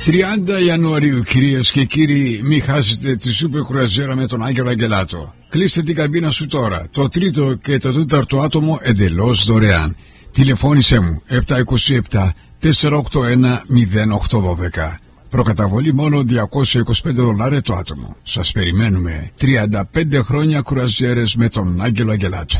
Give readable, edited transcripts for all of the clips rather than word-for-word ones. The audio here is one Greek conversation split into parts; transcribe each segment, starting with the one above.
30 Ιανουαρίου, κυρίες και κύριοι, μη χάσετε τη σούπερ κρουαζιέρα με τον Άγγελο Αγγελάτο. Κλείστε την καμπίνα σου τώρα. Το τρίτο και το τέταρτο άτομο εντελώς δωρεάν. Τηλεφώνησέ μου 727 481 0812. Προκαταβολή μόνο $225 το άτομο. Σας περιμένουμε. 35 χρόνια κρουαζιέρες με τον Άγγελο Αγγελάτο.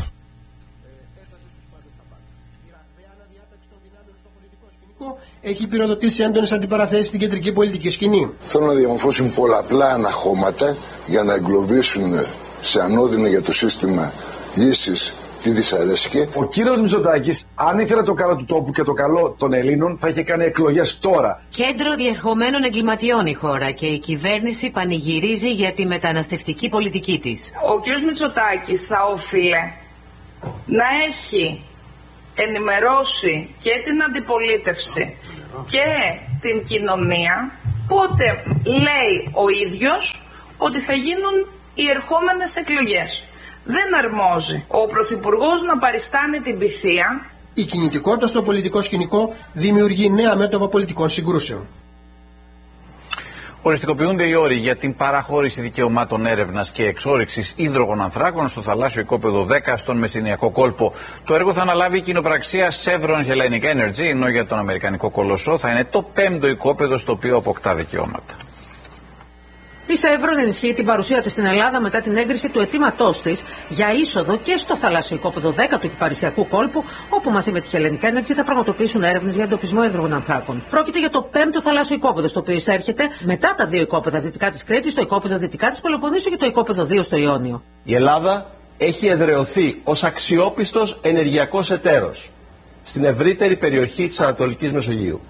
Έχει πυροδοτήσει έντονες αντιπαραθέσεις στην κεντρική πολιτική σκηνή. Θέλουν να διαμορφώσουν πολλαπλά αναχώματα για να εγκλωβίσουν σε ανώδυνο για το σύστημα λύσεις τη δυσαρέσκεια. Ο κύριος Μητσοτάκης, αν ήθελε το καλό του τόπου και το καλό των Ελλήνων, θα είχε κάνει εκλογές τώρα. Κέντρο διερχομένων εγκληματιών η χώρα και η κυβέρνηση πανηγυρίζει για τη μεταναστευτική πολιτική της. Ο κύριος Μητσοτάκης θα όφιλε να έχει ενημερώσει και την αντιπολίτευση και την κοινωνία πότε λέει ο ίδιος ότι θα γίνουν οι ερχόμενες εκλογές. Δεν αρμόζει ο Πρωθυπουργός να παριστάνει την πειθία. Η κινητικότητα στο πολιτικό σκηνικό δημιουργεί νέα μέτωπα πολιτικών συγκρούσεων. Οριστικοποιούνται οι όροι για την παραχώρηση δικαιωμάτων έρευνας και εξόρυξης υδρογονανθράκων στο θαλάσσιο οικόπεδο 10 στον Μεσσηνιακό κόλπο. Το έργο θα αναλάβει η κοινοπραξία Chevron Hellenic Energy, ενώ για τον αμερικανικό κολοσσό θα είναι το 5ο οικόπεδο στο οποίο αποκτά δικαιώματα. Η Chevron ενισχύει την παρουσία της στην Ελλάδα μετά την έγκριση του αιτήματός της για είσοδο και στο θαλάσσιο οικόπεδο 10 του Κυπαρισιακού κόλπου, όπου μαζί με τη Hellenic Energy θα πραγματοποιήσουν έρευνες για εντοπισμό υδρογονανθράκων. Πρόκειται για το 5ο θαλάσσιο οικόπεδο, στο οποίο εισέρχεται μετά τα 2 οικόπεδα δυτικά της Κρήτης, το οικόπεδο δυτικά της Πελοποννήσου και το οικόπεδο 2 στο Ιόνιο. Η Ελλάδα έχει εδραιωθεί ως αξιόπιστος ενεργειακός εταίρος στην ευρύτερη περιοχή της Ανατολικής Μεσογείου.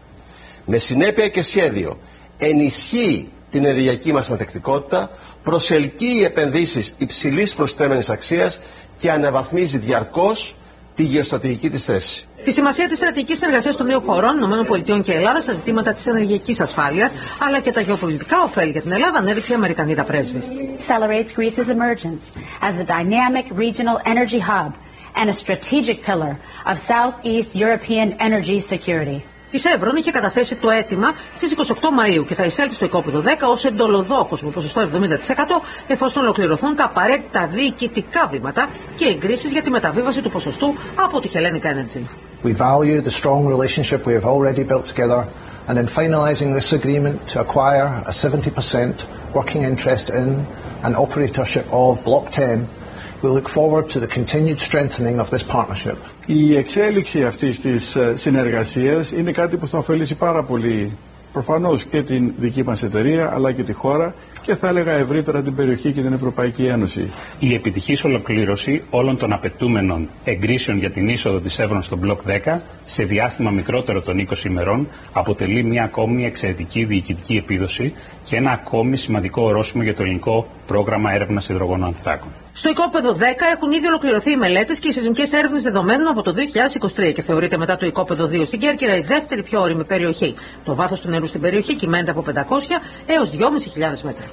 Με συνέπεια και σχέδιο ενισχύει την ενεργειακή μας ανθεκτικότητα, προσελκύει επενδύσεις υψηλής προσθέμενης αξίας και αναβαθμίζει διαρκώς τη γεωστρατηγική της θέση. Τη σημασία της στρατηγικής συνεργασίας των δύο χωρών, ΗΠΑ και Ελλάδα, στα ζητήματα της ενεργειακής ασφάλειας, αλλά και τα γεωπολιτικά ωφέλη για την Ελλάδα, ανέδειξε η Αμερικανίδα πρέσβης. Accelerates Greece's emergence as a dynamic regional energy hub and a strategic pillar of Southeast European energy security. Η Chevron είχε καταθέσει το αίτημα στις 28 Μαΐου και θα εισέλθει στο οικόπεδο 10 ως εντολοδόχος με ποσοστό 70% εφόσον ολοκληρωθούν τα απαραίτητα διοικητικά βήματα και εγκρίσεις για τη μεταβίβαση του ποσοστού από τη Hellenic Energy. We value the strong relationship we have already built together and in finalizing this agreement to acquire a 70% working interest in and operatorship of Block 10. We look forward to the continued strengthening of this partnership. Η εξέλιξη αυτής της συνεργασίας είναι κάτι που θα ωφελήσει πάρα πολύ προφανώς και την δική μας εταιρεία αλλά και τη χώρα και θα έλεγα ευρύτερα την περιοχή και την Ευρωπαϊκή Ένωση. Η επιτυχής ολοκλήρωση όλων των απαιτούμενων εγκρίσεων για την είσοδο της Chevron στο Block 10 σε διάστημα μικρότερο των 20 ημερών αποτελεί μια ακόμη εξαιρετική διοικητική επίδοση και ένα ακόμη σημαντικό ορόσημο για το ελληνικό πρόγραμμα έρευνας υδρογονανθράκων. Στο οικόπεδο 10 έχουν ήδη ολοκληρωθεί οι μελέτες και οι σεισμικές έρευνες δεδομένων από το 2023 και θεωρείται μετά το οικόπεδο 2 στην Κέρκυρα η δεύτερη πιο ώριμη περιοχή. Το βάθος του νερού στην περιοχή κυμαίνεται από 500 έως 2.500 μέτρα.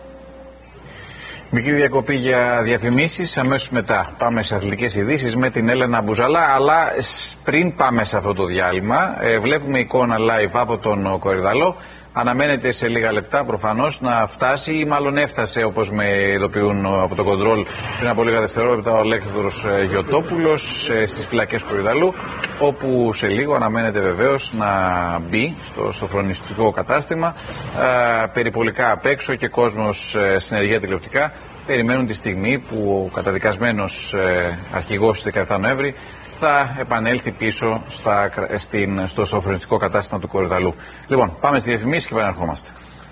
Μικρή διακοπή για διαφημίσεις, αμέσως μετά πάμε σε αθλητικές ειδήσεις με την Έλενα Μπουζαλά, αλλά πριν πάμε σε αυτό το διάλειμμα βλέπουμε εικόνα live από τον Κορυδαλό. Αναμένεται σε λίγα λεπτά προφανώς να φτάσει ή μάλλον έφτασε, όπως με ειδοποιούν από το κοντρόλ πριν από λίγα δευτερόλεπτα, ο Αλέξανδρος Γιωτόπουλος στις φυλακές Κορυδαλού, όπου σε λίγο αναμένεται βεβαίως να μπει στο σοφρονιστικό κατάστημα. Περιπολικά απ' έξω και κόσμος συνεργεία τηλεοπτικά περιμένουν τη στιγμή που ο καταδικασμένος αρχηγός στις 17 Νοέμβρη θα επανέλθει πίσω στο σοφρονιστικό κατάστημα του Κορυδαλού. Λοιπόν, πάμε στη διαφημίση και επανερχόμαστε.